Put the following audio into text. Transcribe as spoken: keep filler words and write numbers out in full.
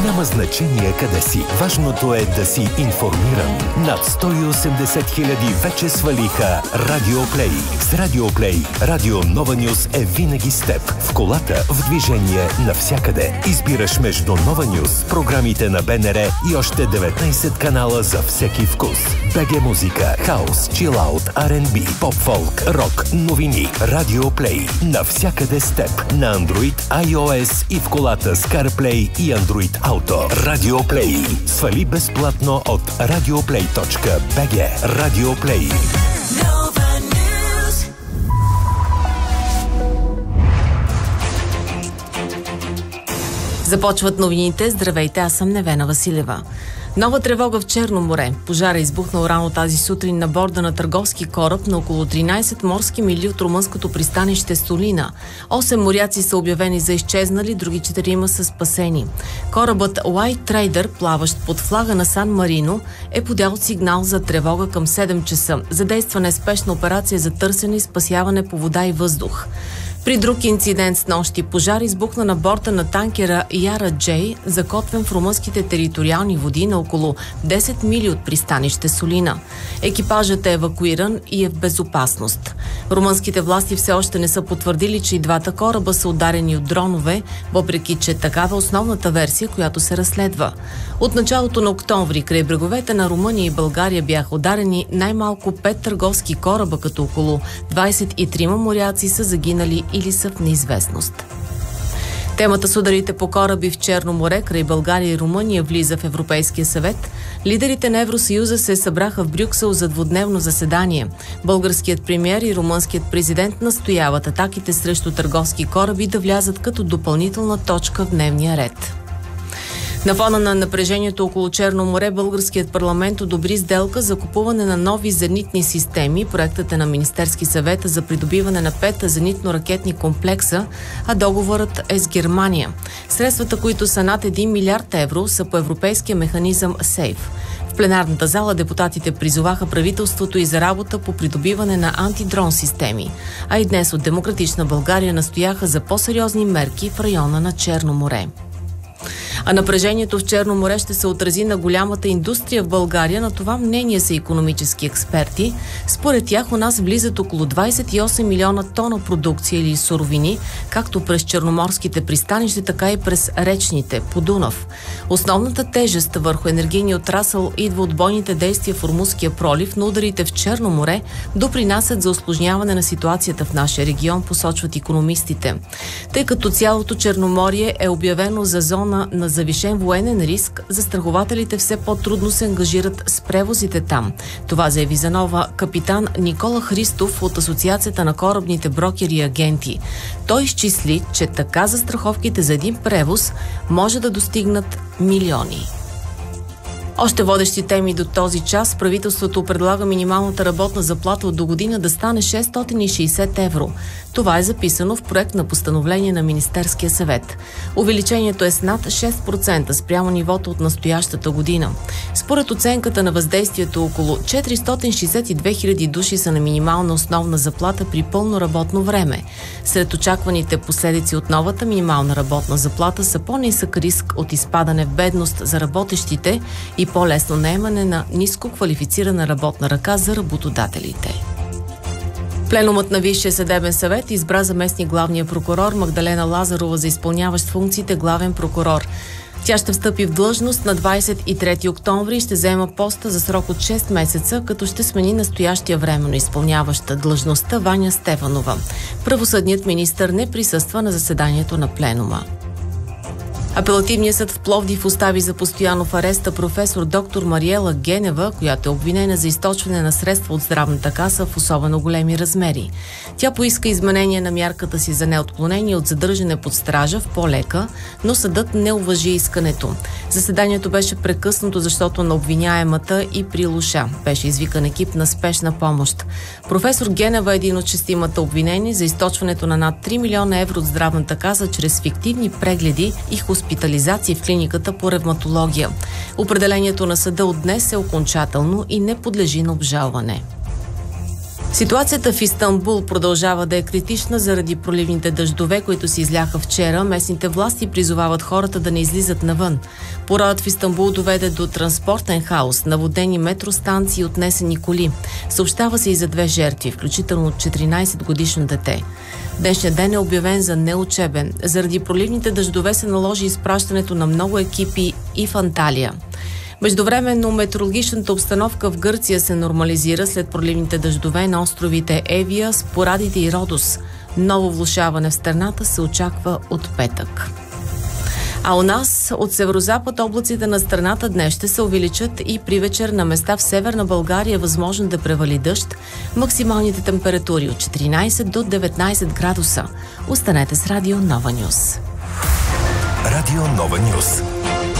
Няма значение къде си. Важното е да си информиран. Над сто и осемдесет хиляди вече свалиха Радио Плей. С Радио Плей, Радио Нова Нюз е винаги с теб. В колата, в движение, навсякъде. Избираш между Нова Нюз, програмите на БНР и още деветнайсет канала за всеки вкус. БГ музика, хаус, чилаут, Ар енд Би, поп-фолк, рок, новини. Радио Плей. Навсякъде с теб. На Android, iOS и в колата с CarPlay и Android Auto. Радио Плей. Свали безплатно от радиоплей точка би джи. Радио Плей. Започват новините. Здравейте, аз съм Невена Василева. Нова тревога в Черно море. Пожара избухнал рано тази сутрин на борда на търговски кораб на около тринайсет морски мили от румънското пристанище Солина. Осем моряци са обявени за изчезнали, други четирима са спасени. Корабът White Trader, плаващ под флага на Сан Марино, е подял сигнал за тревога към седем часа. Задействана е спешна операция за търсене и спасяване по вода и въздух. При друг инцидент с нощи пожар избухна на борта на танкера Яра Джей, закотвен в румънските териториални води на около десет мили от пристанище Солина. Екипажът е евакуиран и е в безопасност. Румънските власти все още не са потвърдили, че и двата кораба са ударени от дронове, въпреки че такава е основната версия, която се разследва. От началото на октомври край бреговете на Румъния и България бяха ударени най-малко пет търговски кораба, като около двайсет и трима моряци са загинали или са в неизвестност. Темата с ударите по кораби в Черно море край България и Румъния влиза в Европейския съвет. Лидерите на Евросъюза се събраха в Брюксел за двудневно заседание. Българският премиер и румънският президент настояват атаките срещу търговски кораби да влязат като допълнителна точка в дневния ред. На фона на напрежението около Черно море, българският парламент одобри сделка за купуване на нови зенитни системи. Проектът е на Министерски съвет за придобиване на пет зенитно-ракетни комплекса, а договорът е с Германия. Средствата, които са над един милиард евро, са по европейския механизъм СЕЙФ. В пленарната зала депутатите призоваха правителството и за работа по придобиване на антидрон системи. А и днес от Демократична България настояха за по-сериозни мерки в района на Черно море. А напрежението в Черно море ще се отрази на голямата индустрия в България. На това мнение са икономически експерти. Според тях у нас влизат около двайсет и осем милиона тона продукция или суровини, както през черноморските пристанища, така и през речните по Дунав. Основната тежест върху енергийния отрасъл идва от бойните действия в Ормузския пролив, но ударите в Черно море допринасят за усложняване на ситуацията в нашия регион, посочват икономистите. Тъй като цялото Черноморие е обявено за зона на завишен военен риск, застрахователите все по-трудно се ангажират с превозите там. Това заяви за нова капитан Никола Христов от Асоциацията на корабните брокери и агенти. Той изчисли, че така застраховките за един превоз може да достигнат милиони. Още водещи теми до този час. Правителството предлага минималната работна заплата от до година да стане шестстотин и шейсет евро. Това е записано в проект на постановление на Министерския съвет. Увеличението е с над шест процента спрямо нивото от настоящата година. Според оценката на въздействието, около четиристотин шейсет и две хиляди души са на минимална основна заплата при пълно работно време. Сред очакваните последици от новата минимална работна заплата са по-нисък риск от изпадане в бедност за работещите и по-лесно наемане на ниско квалифицирана работна ръка за работодателите. Пленумът на Висшия съдебен съвет избра заместник главния прокурор Магдалена Лазарова за изпълняващ функциите главен прокурор. Тя ще встъпи в длъжност на двайсет и трети октомври и ще заема поста за срок от шест месеца, като ще смени настоящия временно изпълняваща длъжността Ваня Стефанова. Правосъдният министър не присъства на заседанието на пленума. Апелативният съд в Пловдив остави за постоянно в ареста професор доктор Мариела Генева, която е обвинена за източване на средства от здравната каса в особено големи размери. Тя поиска изменение на мярката си за неотклонение от задържане под стража в по-лека, но съдът не уважи искането. Заседанието беше прекъснато, защото на обвиняемата и при Луша беше извикан екип на спешна помощ. Професор Генева е един от шестимата обвинени за източването на над три милиона евро от здравната каса чрез фиктивни прегледи и хоспитализации в клиниката по ревматология. Определението на съда от днес е окончателно и не подлежи на обжалване. Ситуацията в Истанбул продължава да е критична заради проливните дъждове, които се изляха вчера. Местните власти призовават хората да не излизат навън. Пороят в Истанбул доведе до транспортен хаос, наводени метростанции и отнесени коли. Съобщава се и за две жертви, включително четиринайсетгодишно дете. Днешният ден е обявен за неучебен. Заради проливните дъждове се наложи изпращането на много екипи и в Анталия. Междувременно метеорологичната обстановка в Гърция се нормализира след проливните дъждове на островите Евия, Спорадите и Родос. Ново влошаване в страната се очаква от петък. А у нас от северозапад облаците на страната днес ще се увеличат и при вечер на места в Северна България е възможно да превали дъжд. Максималните температури от четиринайсет до деветнайсет градуса. Останете с Радио Нова Нюс. Радио Нова Нюс.